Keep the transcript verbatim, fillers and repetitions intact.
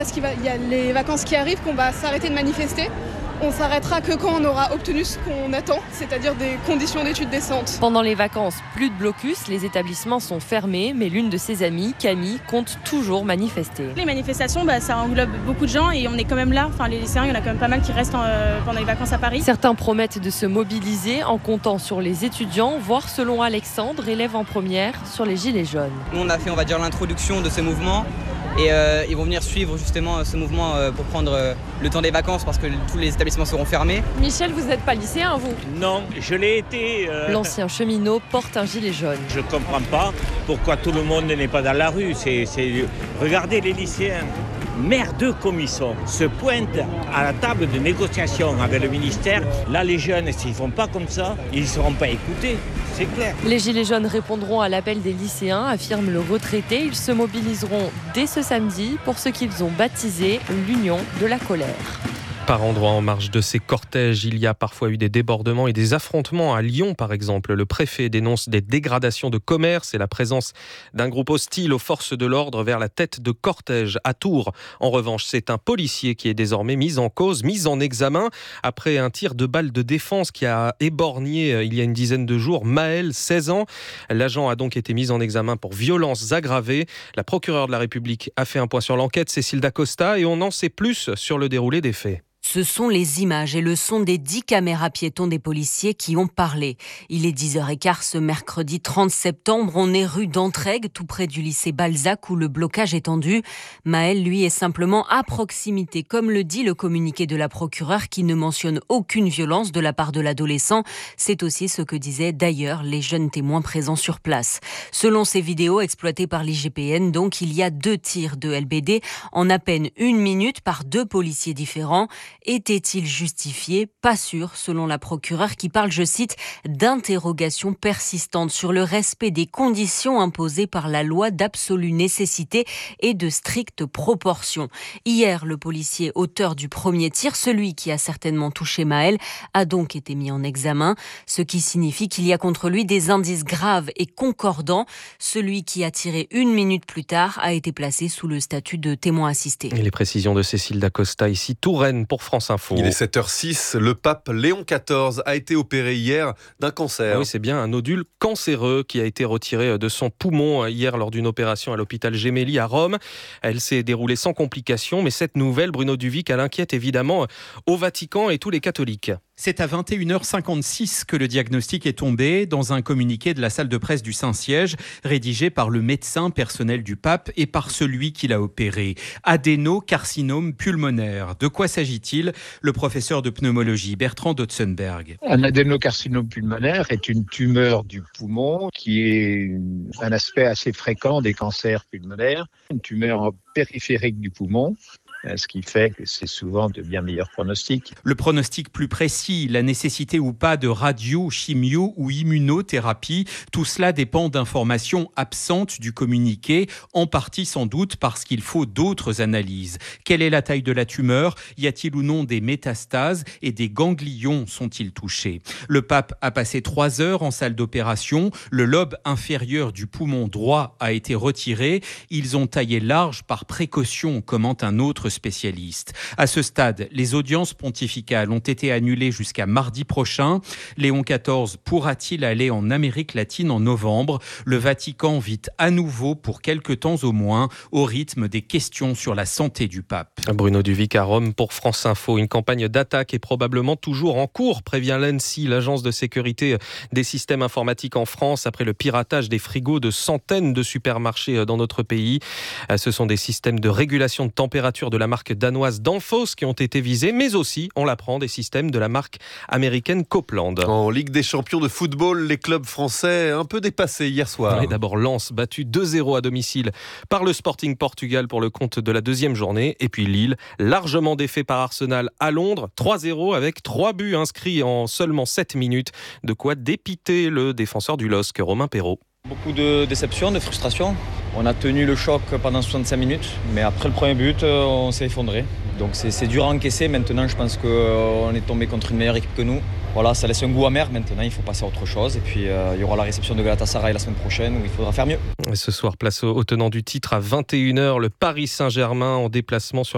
Parce qu'il va- il y a les vacances qui arrivent, qu'on va s'arrêter de manifester. On s'arrêtera que quand on aura obtenu ce qu'on attend, c'est-à-dire des conditions d'études décentes. Pendant les vacances, plus de blocus, les établissements sont fermés, mais l'une de ses amies, Camille, compte toujours manifester. Les manifestations, bah, ça englobe beaucoup de gens et on est quand même là. Enfin, les lycéens, il y en a quand même pas mal qui restent en, euh, pendant les vacances à Paris. Certains promettent de se mobiliser en comptant sur les étudiants, voire selon Alexandre, élève en première, sur les gilets jaunes. Nous, on a fait, on va dire, l'introduction de ce mouvement. Et euh, ils vont venir suivre justement ce mouvement euh, pour prendre euh, le temps des vacances parce que tous les établissements seront fermés. Michel, vous n'êtes pas lycéen, vous ? Non, je l'ai été. Euh... L'ancien cheminot porte un gilet jaune. Je ne comprends pas pourquoi tout le monde n'est pas dans la rue. C'est, c'est... Regardez les lycéens, merdeux comme ils sont, se pointent à la table de négociation avec le ministère. Là, les jeunes, s'ils ne font pas comme ça, ils ne seront pas écoutés. C'est clair. Les gilets jaunes répondront à l'appel des lycéens, affirme le retraité. Ils se mobiliseront dès ce samedi pour ce qu'ils ont baptisé l'Union de la colère. Par endroits, en marge de ces cortèges, il y a parfois eu des débordements et des affrontements. À Lyon, par exemple, le préfet dénonce des dégradations de commerce et la présence d'un groupe hostile aux forces de l'ordre vers la tête de cortège. À Tours, en revanche, c'est un policier qui est désormais mis en cause, mis en examen après un tir de balle de défense qui a éborgné il y a une dizaine de jours Maël, seize ans. L'agent a donc été mis en examen pour violences aggravées. La procureure de la République a fait un point sur l'enquête, Cécile Dacosta, et on en sait plus sur le déroulé des faits. Ce sont les images et le son des dix caméras piétons des policiers qui ont parlé. Il est dix heures quinze ce mercredi trente septembre. On est rue d'Entraigues, tout près du lycée Balzac où le blocage est tendu. Maël, lui, est simplement à proximité, comme le dit le communiqué de la procureure qui ne mentionne aucune violence de la part de l'adolescent. C'est aussi ce que disaient d'ailleurs les jeunes témoins présents sur place. Selon ces vidéos exploitées par l'I G P N, donc, il y a deux tirs de L B D en à peine une minute par deux policiers différents. Était-il justifié ? Pas sûr, selon la procureure qui parle, je cite, d'interrogations persistantes sur le respect des conditions imposées par la loi d'absolue nécessité et de stricte proportion. Hier, le policier auteur du premier tir, celui qui a certainement touché Maël, a donc été mis en examen, ce qui signifie qu'il y a contre lui des indices graves et concordants. Celui qui a tiré une minute plus tard a été placé sous le statut de témoin assisté. Et les précisions de Cécile Dacosta, ici Touraine pour France Info. Il est sept heures six, le pape Léon quatorze a été opéré hier d'un cancer. Ah oui, c'est bien un nodule cancéreux qui a été retiré de son poumon hier lors d'une opération à l'hôpital Gemelli à Rome. Elle s'est déroulée sans complications, mais cette nouvelle, Bruno Duvic, elle inquiète évidemment au Vatican et tous les catholiques. C'est à vingt et une heures cinquante-six que le diagnostic est tombé dans un communiqué de la salle de presse du Saint-Siège, rédigé par le médecin personnel du pape et par celui qui l'a opéré. Adénocarcinome pulmonaire. De quoi s'agit-il ? Le professeur de pneumologie Bertrand Dotzenberg. Un adénocarcinome pulmonaire est une tumeur du poumon qui est un aspect assez fréquent des cancers pulmonaires, une tumeur périphérique du poumon, ce qui fait que c'est souvent de bien meilleurs pronostics. Le pronostic plus précis, la nécessité ou pas de radio, chimio ou immunothérapie, tout cela dépend d'informations absentes du communiqué, en partie sans doute parce qu'il faut d'autres analyses. Quelle est la taille de la tumeur ? Y a-t-il ou non des métastases et des ganglions sont-ils touchés ? Le pape a passé trois heures en salle d'opération. Le lobe inférieur du poumon droit a été retiré. Ils ont taillé large par précaution, commente un autre spécialiste. À ce stade, les audiences pontificales ont été annulées jusqu'à mardi prochain. Léon quatorze pourra-t-il aller en Amérique latine en novembre ? Le Vatican vit à nouveau, pour quelque temps au moins, au rythme des questions sur la santé du pape. Bruno Duvic à Rome pour France Info. Une campagne d'attaque est probablement toujours en cours, prévient l'A N S I, l'agence de sécurité des systèmes informatiques en France, après le piratage des frigos de centaines de supermarchés dans notre pays. Ce sont des systèmes de régulation de température de la marque danoise Danfoss qui ont été visés, mais aussi, on l'apprend, des systèmes de la marque américaine Copeland. En Ligue des champions de football, les clubs français un peu dépassés hier soir. Et d'abord Lens, battu deux zéro à domicile par le Sporting Portugal pour le compte de la deuxième journée. Et puis Lille, largement défait par Arsenal à Londres, trois zéro avec trois buts inscrits en seulement sept minutes. De quoi dépiter le défenseur du L O S C, Romain Perrault. Beaucoup de déception, de frustration. On a tenu le choc pendant soixante-cinq minutes, mais après le premier but, on s'est effondré. Donc c'est, c'est dur à encaisser. Maintenant, je pense qu'on est tombé contre une meilleure équipe que nous. Voilà, ça laisse un goût amer. Maintenant, il faut passer à autre chose. Et puis, euh, il y aura la réception de Galatasaray la semaine prochaine où il faudra faire mieux. Et ce soir, place au tenant du titre à vingt et une heures, le Paris Saint-Germain en déplacement sur